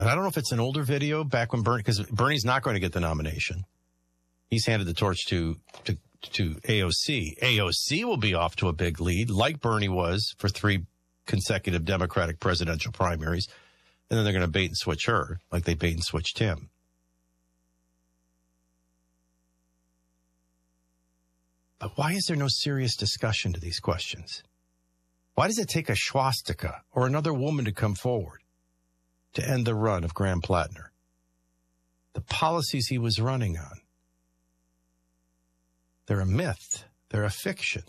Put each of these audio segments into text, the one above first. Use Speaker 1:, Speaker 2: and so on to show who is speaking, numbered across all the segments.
Speaker 1: And I don't know if it's an older video back when Bernie, because Bernie's not going to get the nomination. He's handed the torch to AOC. AOC will be off to a big lead, like Bernie was for 3 consecutive Democratic presidential primaries. And then they're going to bait and switch her, like they bait and switched him. But why is there no serious discussion to these questions? Why does it take a swastika or another woman to come forward to end the run of Graham Plattner? The policies he was running on, they're a myth. They're a fiction.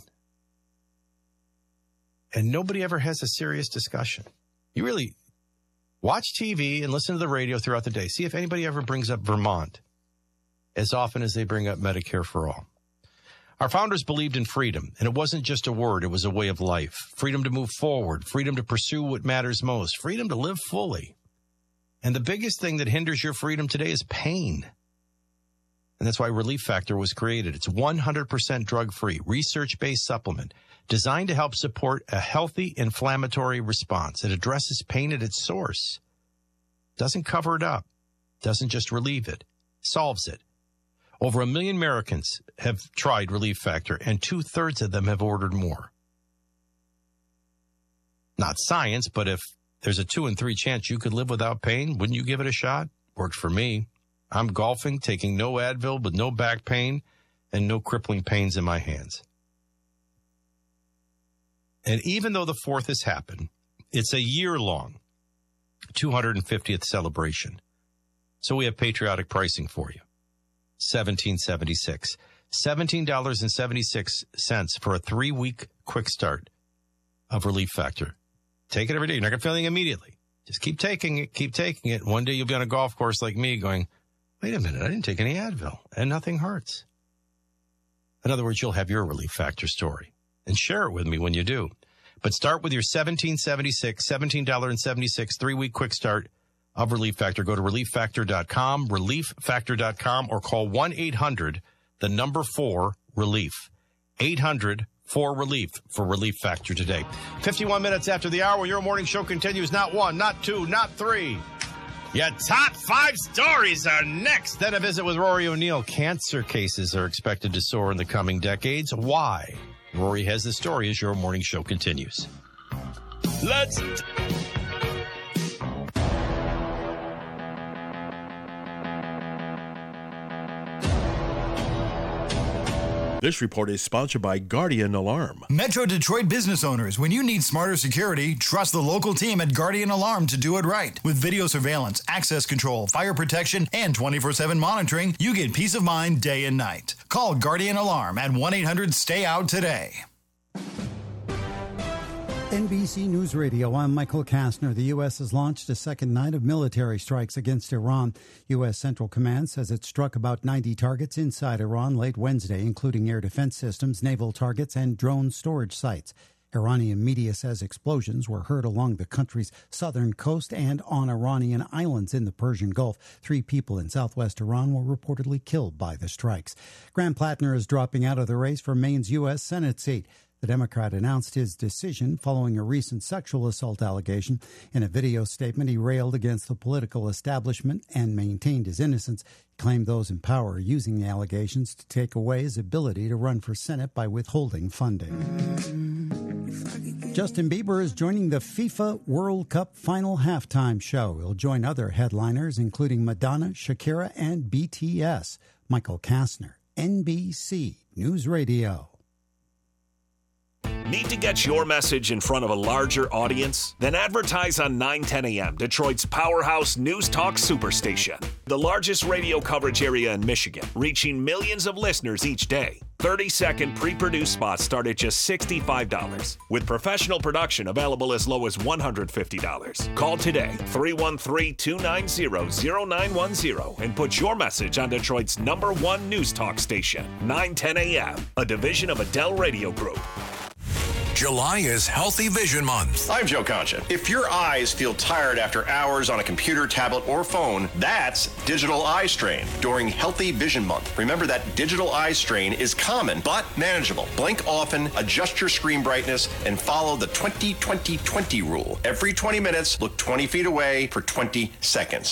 Speaker 1: And nobody ever has a serious discussion. You really watch TV and listen to the radio throughout the day. See if anybody ever brings up Vermont as often as they bring up Medicare for all. Our founders believed in freedom, and it wasn't just a word, it was a way of life. Freedom to move forward, freedom to pursue what matters most, freedom to live fully. And the biggest thing that hinders your freedom today is pain. And that's why Relief Factor was created. It's 100% drug-free, research-based supplement designed to help support a healthy inflammatory response. It addresses pain at its source. Doesn't cover it up. Doesn't just relieve it. Solves it. Over 1 million Americans have tried Relief Factor, and 2/3 of them have ordered more. Not science, but if there's a 2 in 3 chance you could live without pain, wouldn't you give it a shot? Worked for me. I'm golfing, taking no Advil with no back pain and no crippling pains in my hands. And even though the 4th has happened, it's a year-long 250th celebration. So we have patriotic pricing for you. $17.76. $17.76 for a 3-week quick start of Relief Factor. Take it every day. You're not going to feel anything immediately. Just keep taking it. Keep taking it. One day you'll be on a golf course like me going, wait a minute, I didn't take any Advil, and nothing hurts. In other words, you'll have your Relief Factor story. And share it with me when you do. But start with your $17.76 3-week quick start of Relief Factor. Go to relieffactor.com, relieffactor.com, or call 1-800-4-RELIEF. 800-4-RELIEF for Relief Factor today. 51 minutes after the hour, your morning show continues. Not 1, not 2, not 3. Your top 5 stories are next. Then a visit with Rory O'Neill. Cancer cases are expected to soar in the coming decades. Why? Rory has the story as your morning show continues.
Speaker 2: This report is sponsored by Guardian Alarm.
Speaker 3: Metro Detroit business owners, when you need smarter security, trust the local team at Guardian Alarm to do it right. With video surveillance, access control, fire protection, and 24/7 monitoring, you get peace of mind day and night. Call Guardian Alarm at 1-800-STAY-OUT today.
Speaker 4: NBC News Radio, I'm Michael Kastner. The U.S. has launched a second night of military strikes against Iran. U.S. Central Command says it struck about 90 targets inside Iran late Wednesday, including air defense systems, naval targets, and drone storage sites. Iranian media says explosions were heard along the country's southern coast and on Iranian islands in the Persian Gulf. 3 people in southwest Iran were reportedly killed by the strikes. Graham Plattner is dropping out of the race for Maine's U.S. Senate seat. The Democrat announced his decision following a recent sexual assault allegation. In a video statement, he railed against the political establishment and maintained his innocence. He claimed those in power are using the allegations to take away his ability to run for Senate by withholding funding. Justin Bieber is joining the FIFA World Cup final halftime show. He'll join other headliners, including Madonna, Shakira, and BTS. Michael Kastner, NBC News Radio.
Speaker 5: Need to get your message in front of a larger audience? Then advertise on 910 AM, Detroit's powerhouse news talk superstation. The largest radio coverage area in Michigan, reaching millions of listeners each day. 30-second pre-produced spots start at just $65, with professional production available as low as $150. Call today, 313-290-0910, and put your message on Detroit's #1 news talk station, 910 AM, a division of Adele Radio Group.
Speaker 6: July is Healthy Vision Month.
Speaker 7: I'm Joe Concha. If your eyes feel tired after hours on a computer, tablet, or phone, that's digital eye strain during Healthy Vision Month. Remember that digital eye strain is common but manageable. Blink often, adjust your screen brightness, and follow the 20-20-20 rule. Every 20 minutes, look 20 feet away for 20 seconds.